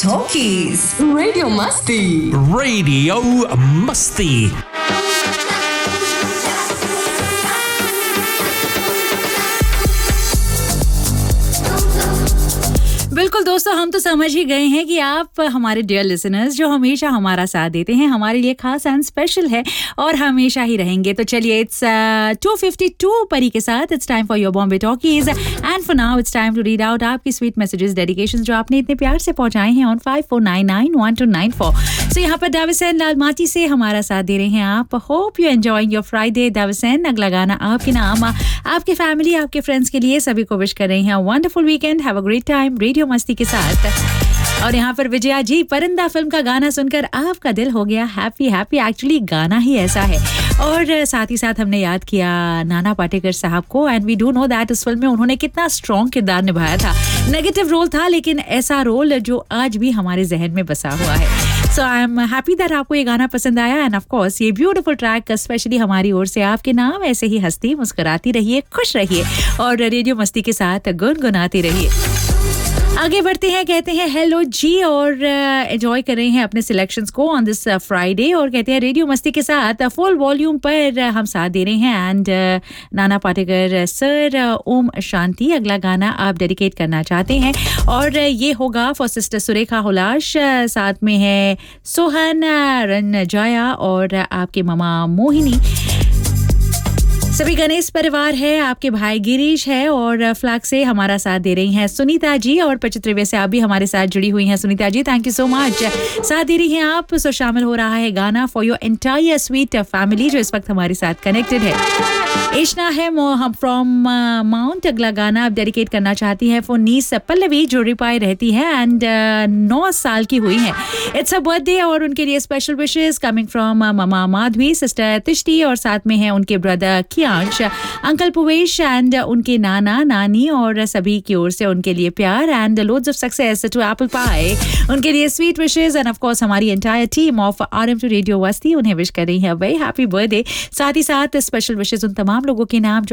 Talkies. Radio Masti. Radio Masti. बिल्कुल दोस्तों, हम तो समझ ही गए हैं कि आप हमारे डियर लिसनर्स जो हमेशा हमारा साथ देते हैं, हमारे लिए खास एंड स्पेशल है और हमेशा ही रहेंगे। तो चलिए, इट्स 2:52 परी के साथ it's time for your Bombay talkies and for now it's time to read out आपकी स्वीट मैसेजेस, डेडिकेशंस जो आपने इतने प्यार से पहुंचाए हैं ऑन 54991294। सो यहाँ पर दाविसन लालमाटी से हमारा साथ दे रहे हैं आप। Hope you enjoying your Friday दाविसन। अगला गाना आपके नाम, आपके फैमिली, आपके फ्रेंड्स के लिए सभी को विश कर रहे हैं wonderful weekend, have a great time radio मस्ती के साथ। और यहाँ पर विजया जी, परिंदा फिल्म का गाना सुनकर आपका दिल हो गया हैप्पी हैप्पी। एक्चुअली गाना ही ऐसा है। और साथ ही साथ हमने याद किया नाना पाटेकर साहब को, and we do know that इस फिल्म में उन्होंने कितना स्ट्रॉन्ग किरदार निभाया था। नेगेटिव रोल था, लेकिन ऐसा रोल जो आज भी हमारे जहन में बसा हुआ है। सो आई एम हैप्पी दैट आपको ये गाना पसंद आया, एंड ऑफ कोर्स ये ब्यूटीफुल ट्रैक स्पेशली हमारी ओर से आपके नाम। ऐसे ही हंसती मुस्कुराती रहिए, खुश रहिए और रेडियो मस्ती के साथ गुनगुनाती रहिए। आगे बढ़ते हैं, कहते हैं हेलो जी और एंजॉय कर रहे हैं अपने सिलेक्शंस को ऑन दिस फ्राइडे, और कहते हैं रेडियो मस्ती के साथ फुल वॉल्यूम पर हम साथ दे रहे हैं। एंड नाना पाटेकर सर, ओम शांति अगला गाना आप डेडिकेट करना चाहते हैं, और ये होगा फॉर सिस्टर सुरेखा हुलाश, साथ में है सोहन रनजाया और आपके मामा मोहिनी। सभी गणेश परिवार है, आपके भाई गिरीश है, और फ्लैग से हमारा साथ दे रही हैं सुनीता जी, और पचित्रिवे से आप भी हमारे साथ जुड़ी हुई हैं Sunita ji, thank you so much. साथ दे रही हैं आप। सो शामिल हो रहा है गाना for your entire sweet family जो इस वक्त हमारे साथ कनेक्टेड है। इश्ना है फ्रॉम माउंट, अगला गाना आप डेडिकेट करना चाहती है फॉर नीस पल्लवी जो रिपाई रहती है एंड 9 साल की हुई है। इट्स अ बर्थडे और उनके लिए special wishes coming from mama Madhavi, sister तिष्टी, और साथ में है उनके ब्रदर कियांश, अंकल पुवेश एंड उनके नाना नानी, और सभी की ओर से उनके लिए प्यार and loads of success to apple pie. उनके लिए sweet wishes end of course हमारी entire team of RM2 radio मस्ती उन्हें विश कर रही है वेरी हैप्पी बर्थडे। साथ ही साथ स्पेशल विशेस उन तमाम लोगों के नाम जो